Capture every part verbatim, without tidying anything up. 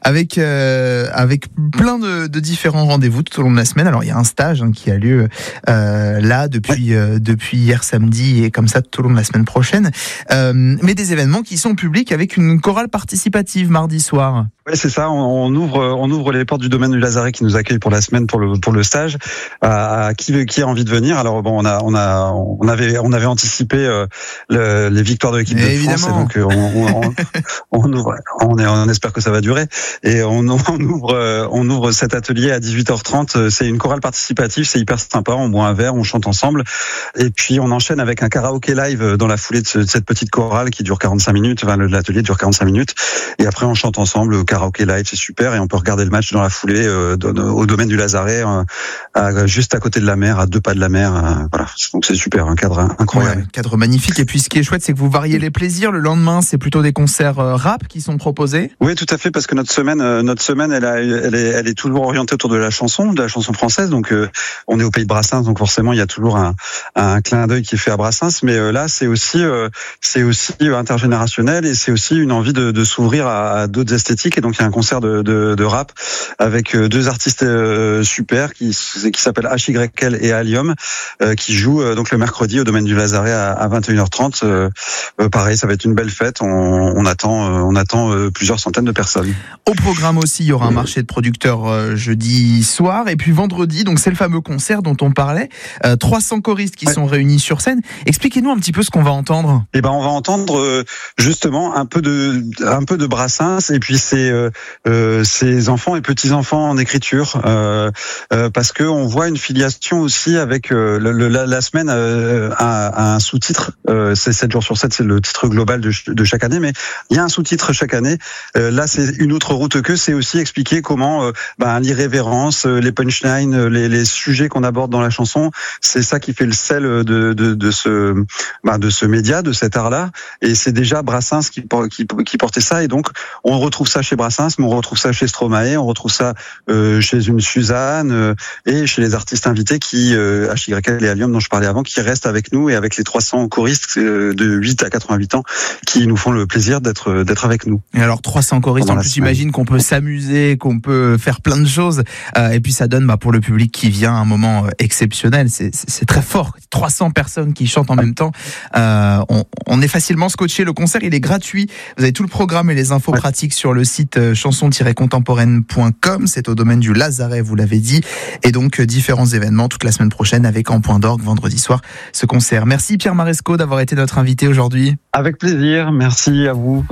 avec euh, avec plein de, de différents rendez-vous tout au long de la semaine. Alors il y a un stage hein, qui a lieu euh, là depuis euh, depuis hier samedi et comme ça tout au long de la semaine prochaine. Euh, mais des événements qui sont publics avec une chorale participative mardi soir. Oui, c'est ça. On, on ouvre, on ouvre les portes du domaine du Lazaret qui nous accueille pour la semaine pour le pour le stage. À, à qui qui a envie de venir. Alors bon, on a on a on avait on avait anticipé euh, le, les victoires de l'équipe de Évidemment. France et donc euh, on, on, on, on ouvre. On, est, on espère que ça va durer et on, on ouvre on ouvre cet atelier à dix-huit heures trente. C'est une chorale participative, c'est hyper sympa. On boit un verre, on chante ensemble et puis on enchaîne avec un karaoké live dans la foulée de, ce, de cette petite chorale qui dure quarante-cinq minutes. Enfin, l'atelier dure quarante-cinq minutes et après on chante ensemble. Karaoké live, c'est super et on peut regarder le match dans la foulée euh, dans, au domaine du Lazaret, euh, à, juste à côté de la mer, à deux pas de la mer. Euh, voilà, donc c'est super, un cadre incroyable. Ouais, cadre magnifique. Et puis ce qui est chouette, c'est que vous variez les plaisirs. Le lendemain, c'est plutôt des concerts euh, rap qui sont proposés. Oui, tout à fait, parce que notre semaine, euh, notre semaine, elle, a, elle est, elle est toujours orientée autour de la chanson, de la chanson française. Donc euh, on est au pays de Brassens, donc forcément il y a toujours un, un clin d'œil qui est fait à Brassens. Mais euh, là, c'est aussi, euh, c'est aussi intergénérationnel et c'est aussi une envie de, de s'ouvrir à, à d'autres esthétiques. Et donc il y a un concert de, de, de rap avec deux artistes euh, super qui, qui s'appellent H Y L et Allium, euh, qui jouent euh, donc le mercredi au domaine du Lazaret à, à vingt et une heures trente. Euh, euh, pareil, ça va être une belle fête. On, on attend, euh, on attend euh, plusieurs centaines de personnes. Au programme aussi, il y aura un marché de producteurs euh, jeudi soir et puis vendredi. Donc c'est le fameux concert dont on parlait. Euh, trois cents choristes qui ouais. sont réunis sur scène. Expliquez-nous un petit peu ce qu'on va entendre. Eh ben, on va entendre euh, justement un peu de, un peu de Brassens et puis c'est euh, euh, ses enfants et petits-enfants en écriture, euh, euh, parce que on voit une filiation aussi avec euh, le, le, la, la semaine euh, a, a un sous-titre, euh, c'est sept jours sur sept, c'est le titre global de, de chaque année, mais il y a un sous-titre chaque année. Euh, là, c'est une autre route que, c'est aussi expliquer comment euh, bah, l'irrévérence, les punchlines, les, les sujets qu'on aborde dans la chanson, c'est ça qui fait le sel de, de, de ce bah, de ce média, de cet art-là, et c'est déjà Brassens qui, qui, qui portait ça, et donc on retrouve ça chez Brassens, mais on retrouve ça chez Stromae, on retrouve ça euh, chez une Suzanne euh, et chez les artistes invités qui euh, H Y L et Allium dont je parlais avant, qui restent avec nous et avec les trois cents choristes euh, de huit à quatre-vingt-huit ans qui nous font le plaisir d'être d'être avec nous. Et alors trois cents choristes, en plus j'imagine qu'on peut s'amuser, qu'on peut faire plein de choses euh, et puis ça donne bah, pour le public qui vient un moment euh, exceptionnel, c'est, c'est, c'est très fort, trois cents personnes qui chantent en même temps, euh, on, on est facilement scotché. Le concert il est gratuit, vous avez tout le programme et les infos ouais. pratiques sur le site euh, chanson tiret contemporaine point com, c'est au domaine du Lazaret, vous l'avez dit, et donc euh, différents événements toute la semaine prochaine avec en point d'orgue vendredi soir ce concert. Merci Pierre Maresco d'avoir été notre invité aujourd'hui. Avec plaisir, merci à vous.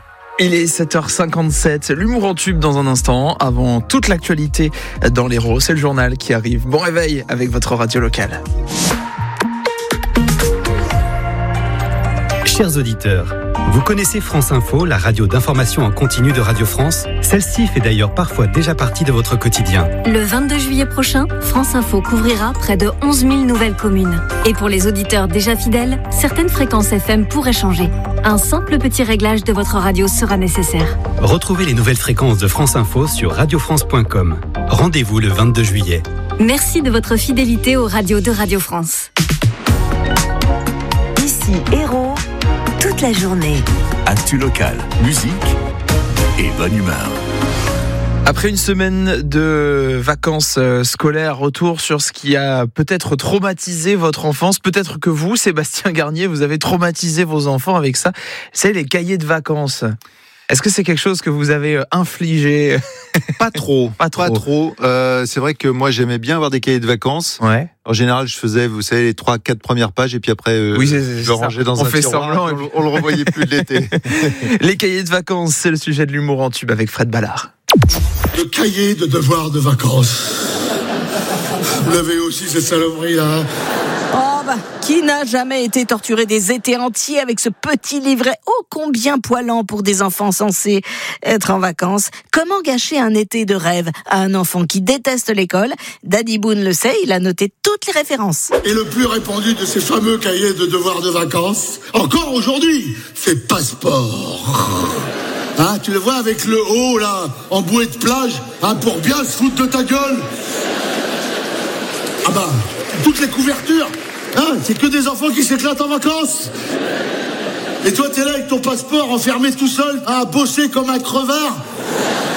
Il est sept heures cinquante-sept, l'humour en tube dans un instant, avant toute l'actualité dans l'Hérault, c'est le journal qui arrive. Bon réveil avec votre radio locale. Chers auditeurs, vous connaissez France Info, la radio d'information en continu de Radio France? Celle-ci fait d'ailleurs parfois déjà partie de votre quotidien. Le vingt-deux juillet prochain, France Info couvrira près de onze mille nouvelles communes. Et pour les auditeurs déjà fidèles, certaines fréquences F M pourraient changer. Un simple petit réglage de votre radio sera nécessaire. Retrouvez les nouvelles fréquences de France Info sur radio france point com. Rendez-vous le vingt-deux juillet. Merci de votre fidélité aux radios de Radio France. Ici Hérault, toute la journée. Actu locale, musique et bonne humeur. Après une semaine de vacances scolaires, retour sur ce qui a peut-être traumatisé votre enfance. Peut-être que vous, Sébastien Garnier, vous avez traumatisé vos enfants avec ça. C'est les cahiers de vacances. Est-ce que c'est quelque chose que vous avez infligé? Pas trop, pas trop. Pas trop. Euh, c'est vrai que moi j'aimais bien avoir des cahiers de vacances. Ouais. En général, je faisais, vous savez, les trois, quatre premières pages et puis après, euh, oui, c'est, c'est je le rangeais dans on un fait tiroir. Semblant, on, on le revoyait plus de l'été. Les cahiers de vacances, c'est le sujet de l'humour en tube avec Fred Ballard. Le cahier de devoir de vacances. Vous l'avez aussi cette saloperie là. Oh bah, qui n'a jamais été torturé des étés entiers avec ce petit livret ô combien poilant pour des enfants censés être en vacances? Comment gâcher un été de rêve à un enfant qui déteste l'école? Danny Boone le sait, il a noté toutes les références. Et le plus répandu de ces fameux cahiers de devoir de vacances, encore aujourd'hui, c'est Passeport. Hein, tu le vois avec le haut là, en bouée de plage, hein, pour bien se foutre de ta gueule. Ah bah, toutes les couvertures. Hein, c'est que des enfants qui s'éclatent en vacances. Et toi, t'es là avec ton passeport enfermé tout seul, à bosser comme un crevard.